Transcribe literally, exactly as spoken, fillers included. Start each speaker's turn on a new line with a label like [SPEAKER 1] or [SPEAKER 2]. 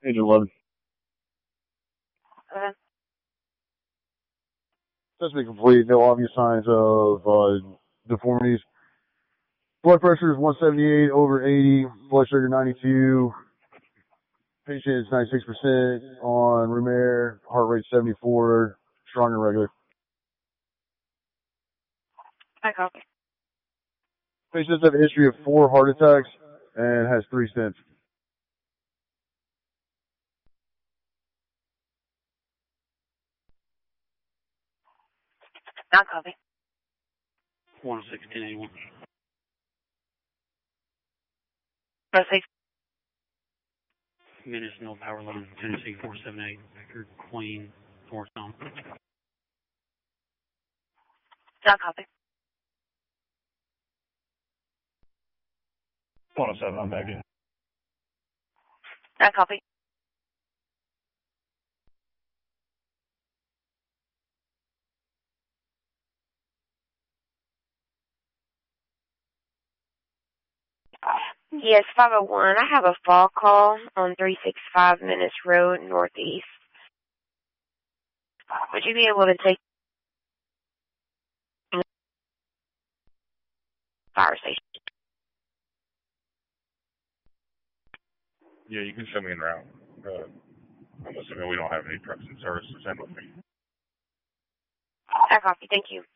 [SPEAKER 1] Agent eleven.
[SPEAKER 2] Uh,
[SPEAKER 1] Assessment complete. No obvious signs of uh, deformities. Blood pressure is one seventy-eight over eighty. Blood sugar ninety-two. Patient is ninety-six percent on room air. Heart rate seventy-four. Strong and regular.
[SPEAKER 2] I copy.
[SPEAKER 1] Patients have a history of four heart attacks and has three stents.
[SPEAKER 2] I copy.
[SPEAKER 3] one oh six, ten eighty-one.
[SPEAKER 2] Proceed.
[SPEAKER 3] Minutes, no power line, Tennessee four seven eight, Victor Queen, Morristown.
[SPEAKER 2] I copy.
[SPEAKER 4] one oh seven, I'm back in.
[SPEAKER 2] I copy. Yes, five oh one. I have a fall call on three sixty-five Menace Road, Northeast. Would you be able to take fire station?
[SPEAKER 5] Yeah, you can show me en route. Uh, I'm assuming we don't have any trucks in service to send with me.
[SPEAKER 2] I copy. Thank you.